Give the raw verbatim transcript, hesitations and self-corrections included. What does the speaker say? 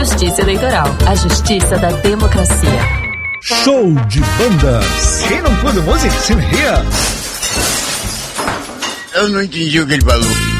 Justiça Eleitoral, a justiça da democracia. Show de bandas. Quem não curte música, se ria. Eu não entendi o que ele falou.